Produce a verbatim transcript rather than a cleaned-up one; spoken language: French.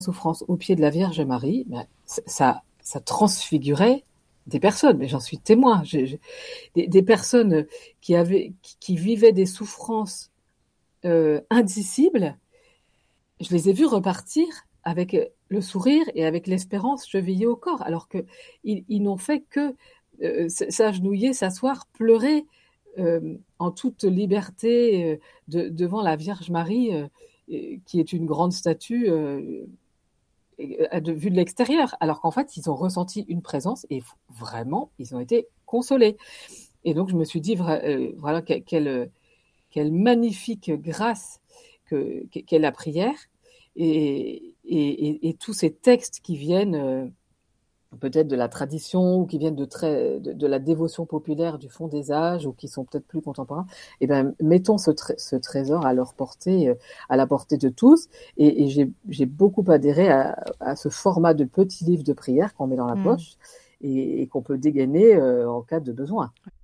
souffrance au pied de la Vierge Marie, ben, ça, ça transfigurait des personnes, mais j'en suis témoin. J'ai, j'ai, des, des personnes qui avaient, qui, qui vivaient des souffrances euh, indicibles, je les ai vues repartir avec le sourire et avec l'espérance chevillée au corps, alors que ils, ils n'ont fait que euh, s'agenouiller, s'asseoir, pleurer euh, en toute liberté euh, de, devant la Vierge Marie, euh, qui est une grande statue. Euh, de vue de l'extérieur, alors qu'en fait, ils ont ressenti une présence et vraiment, ils ont été consolés. Et donc, je me suis dit, euh, voilà, quelle, quelle magnifique grâce que, qu'est la prière et, et, et, et tous ces textes qui viennent euh, peut-être de la tradition ou qui viennent de, très, de, de la dévotion populaire du fond des âges ou qui sont peut-être plus contemporains, et ben mettons ce, tré- ce trésor à leur portée, euh, à la portée de tous. Et, et j'ai, j'ai beaucoup adhéré à, à ce format de petit livre de prière qu'on met dans la Mmh. poche et, et qu'on peut dégainer euh, en cas de besoin.